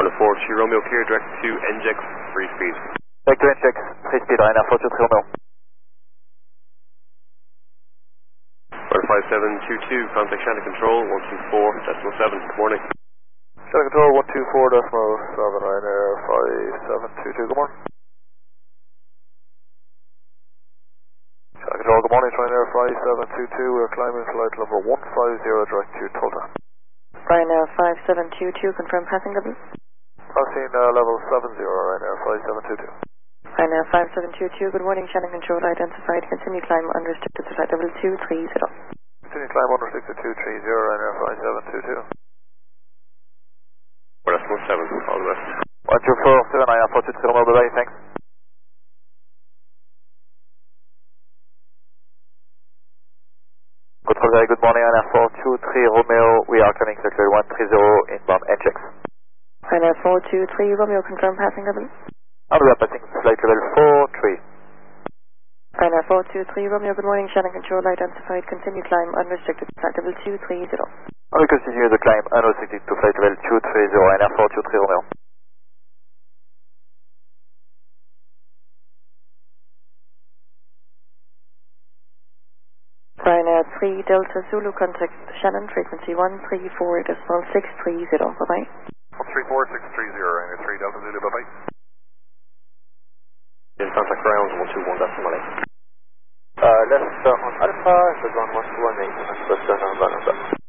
4 Romeo clear direct to NGEX, free speed. Direct to NGEX, free speed, Ryanair 423 Romeo. 5722, contact Shannon Control 124.7, good morning. Shannon Control 124.7, Ryanair 5722, good morning. Shannon Control, good morning, Ryanair 5722, we're climbing flight number 150 direct to Tulsa. Ryanair 5722, confirm passing level. Passing level 70, Ryanair 5722. Ryanair 5722, good morning, Shannon Control identified, continue climb unrestricted to flight level 230. Continue climb unrestricted 230, Ryanair 5722. Well, that's 17, all the best. 124, Ryanair 423 Romeo, bye-bye, thanks. Control very good morning, Ryanair 423 Romeo, we are climbing circle 130 inbound NGEX. Ryanair 423 Romeo, confirm passing level. And we are passing flight level 43. Ryanair 423 Romeo, good morning, Shannon Control identified, continue climb unrestricted to flight level 230. And we continue the climb unrestricted to flight level 230, Ryanair 423 Romeo. Ryanair 3 Delta Zulu, contact Shannon, frequency 134.630, bye-bye. 134.630, Ryanair 3 Delta Zulu, bye-bye. In contact ground 121.8. Left on Alpha, it's on 121.8, that's on